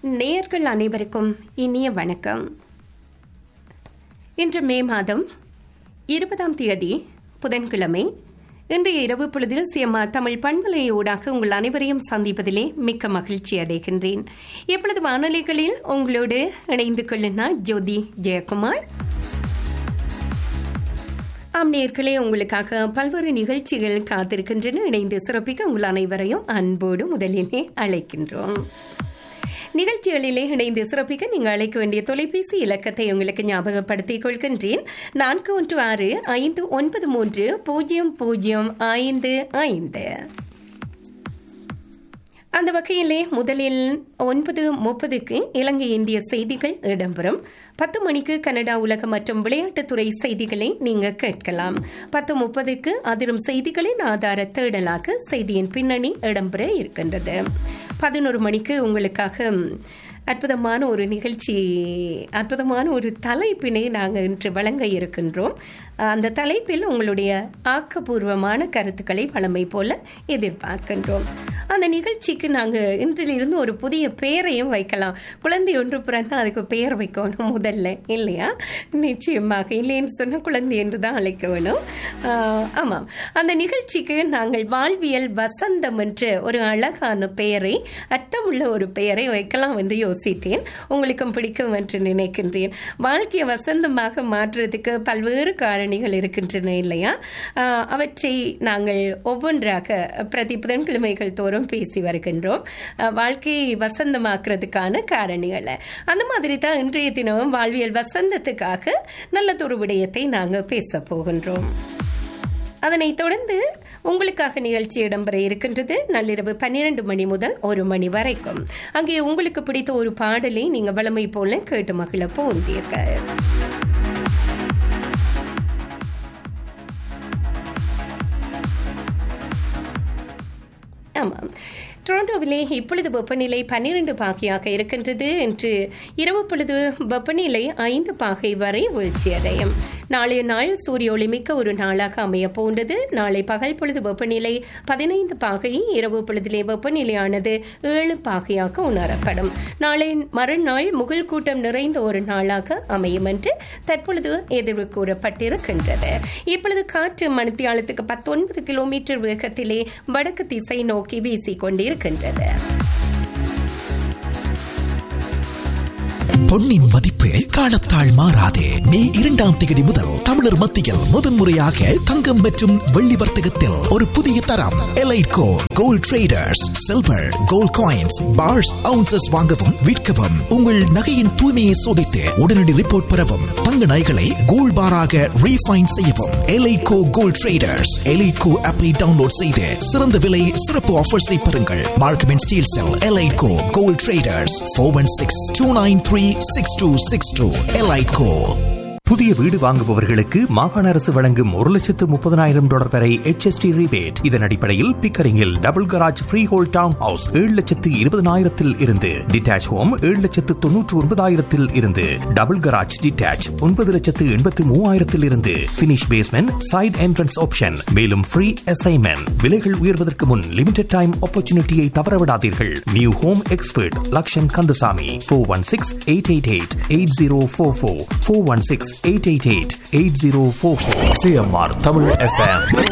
நேயர்கள் அனைவருக்கும் இனிய வணக்கம். இன்று மே மாதம் 20ஆம் தேதி புதன்கிழமை. இன்றைய இரவு பொழுதில் சிஎம்ஆர் தமிழ் பண்பலையோடாக உங்கள் அனைவரையும் சந்திப்பதிலே மிக்க மகிழ்ச்சி அடைகின்றேன். எப்பொழுது வானொலிகளில் உங்களோடு இணைந்து கொள்ளினார் ஜோதி ஜெயக்குமார். நேயர்களே, உங்களுக்காக பல்வேறு நிகழ்ச்சிகள் காத்திருக்கின்றன. இணைந்து சிறப்பிக்க உங்கள் அனைவரையும் அன்போடு முதலிலே அழைக்கின்றோம். நிகழ்ச்சிகளிலே இணைந்து சிறப்பிக்க நீங்கள் அழைக்க வேண்டிய தொலைபேசி இலக்கத்தை உங்களுக்கு ஞாபகப்படுத்திக் கொள்கின்றேன். 4165930055. அந்த வகையிலே முதலில் 9:30க்கு இலங்கை இந்திய செய்திகள் இடம்பெறும். 10 மணிக்கு கனடா உலக மற்றும் விளையாட்டுத்துறை செய்திகளை நீங்கள் கேட்கலாம். 10:30க்கு அதிரும் செய்திகளின் ஆதார தேடலாக செய்தியின் பின்னணி இடம்பெற இருக்கின்றது. 11 மணிக்கு உங்களுக்காக அற்புதமான ஒரு நிகழ்ச்சி, அற்புதமான ஒரு தலைப்பினை நாங்கள் இன்று வழங்க இருக்கின்றோம். அந்த தலைப்பில் உங்களுடைய ஆக்கப்பூர்வமான கருத்துக்களை வழமை போல எதிர்பார்க்கின்றோம். அந்த நிகழ்ச்சிக்கு நாங்கள் இன்றிலிருந்து ஒரு புதிய பெயரையும் வைக்கலாம். குழந்தை ஒன்று பிறந்தால் அதுக்கு பெயர் வைக்கணும் முதல்ல, இல்லையா? நிச்சயமாக இல்லைன்னு சொன்னால் குழந்தை என்று தான் அழைக்க வேணும். ஆமாம், அந்த நிகழ்ச்சிக்கு நாங்கள் வாழ்வியல் வசந்தம் என்ற ஒரு அழகான பெயரை, அர்த்தமுள்ள ஒரு பெயரை வைக்கலாம் என்று யோசித்தேன். உங்களுக்கும் பிடிக்கும் என்று நினைக்கின்றேன். வாழ்க்கையை வசந்தமாக மாற்றுறதுக்கு பல்வேறு காரணிகள் இருக்கின்றன, இல்லையா? அவற்றை நாங்கள் ஒவ்வொன்றாக பிரதி புதன்கிழமைகள் தோறும் பேசி வருகின்றோம். வாழ்க்கையை வசந்தமாக்குறதுக்கான காரணிகளை. அந்த மாதிரி தான் இன்றைய தினமும் வாழ்வியல் வசந்தத்துக்காக நல்லதொரு விடயத்தை நாங்கள் பேச போகின்றோம். அதனைத் தொடர்ந்து உங்களுக்காக நிகழ்ச்சி இடம்பெற இருக்கின்றது. நள்ளிரவு 12 மணி முதல் 1 மணி வரைக்கும். அங்கே உங்களுக்கு பிடித்த ஒரு பாடலை நீங்கள் வழமை போல கேட்டு மகிழ போன்றீர்கள். ஆமாம், டொரண்டோவிலே இப்பொழுது வெப்பநிலை 12 பாகையாக இருக்கின்றது. இன்று இரவு பொழுது வெப்பநிலை 5 பாகை வரை வீழ்ச்சியடையும். நாளைய நாள் சூரிய ஒளி மிக்க ஒரு நாளாக அமைய போன்றது. நாளை பகல் பொழுது வெப்பநிலை 15 பாகை, இரவு பொழுதிலே வெப்பநிலையானது 7 பாகையாக உணரப்படும். நாளை மறுநாள் முகில் கூட்டம் நிறைந்த ஒரு நாளாக அமையும் என்று தற்பொழுது எதிர்வு கூறப்பட்டிருக்கின்றது. இப்பொழுது காற்று மணித்தியாலத்துக்கு 19 கிலோமீட்டர் வேகத்திலே வடக்கு திசை நோக்கி வீசிக்கொண்டிருக்கின்றது. பொன்னின் மதிப்பு காலத்தால் மாறாதே. மே 2ஆம் தேதி முதல் தமிழர் மத்தியில் முதன்முறையாக தங்கம் மற்றும் வெள்ளி வர்த்தகத்தில் ஒரு புதிய தரம். எலைட்கோ gold traders. Silver gold coins parse ounces வாங்கவும் விற்கவும், உங்கள் நகையின் தூய்மையை சோதித்து உடனடி ரிப்போர்ட் பெறவும், தங்க நகைகளை கோல்ட் பாராக ரீஃபைன் செய்யவும். எலைட்கோ கோல்ட் ட்ரேடர்ஸ். எலைட்கோ ஆப்பை டவுன்லோட் செய்து சிறந்த விலை சிறப்பு ஆஃபர்ஸை பெறுங்கள். Markham and Steeles sell. எலைட்கோ gold traders. 416-293-6262. எலைட்கோ. புதிய வீடு வாங்குபவர்களுக்கு மாகாண அரசு வழங்கும் $130,000 வரை HST ரிபேட். இதன் அடிப்படையில் பிக்கரிங்கில் double garage free whole down house 7,20,000 இருந்து, டிட்டாச் ஹோம் 7,99,000 இருந்து, டபுள் கராஜ் டிட்டாச் 9,83,000 இருந்து, finish basement side entrance option. மேலும் ஃப்ரீ அசைன்மெண்ட். விலைகள் உயர்வதற்கு முன் லிமிடெட் டைம் ஆப்பர்ச்சுனிட்டியை தவறவிடாதீர்கள். New home expert Lakshan Kandasamy. 416-888-8044 416-888-8044. CMR Tamil FM.